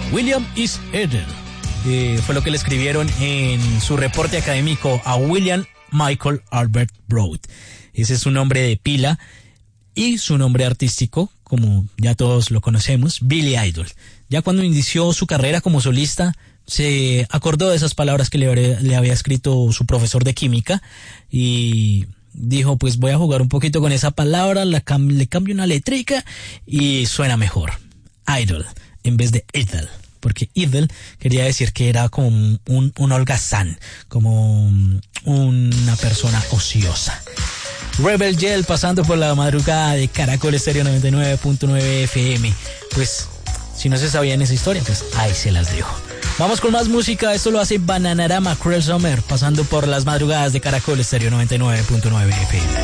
William is Edel. Fue lo que le escribieron en su reporte académico a William Michael Albert Broad. Ese es su nombre de pila y su nombre artístico, como ya todos lo conocemos, Billy Idol. Ya cuando inició su carrera como solista, se acordó de esas palabras que le había escrito su profesor de química y dijo, pues voy a jugar un poquito con esa palabra, le cambio una letrica y suena mejor. Idol, en vez de idle, porque idle quería decir que era como un holgazán, como una persona ociosa. Rebel Yell pasando por la madrugada de Caracol Estéreo 99.9 FM. Pues, si no se sabían esa historia, pues ahí se las dejo. Vamos con más música, esto lo hace Bananarama, Cruel Summer, pasando por las madrugadas de Caracol Estéreo 99.9 FM.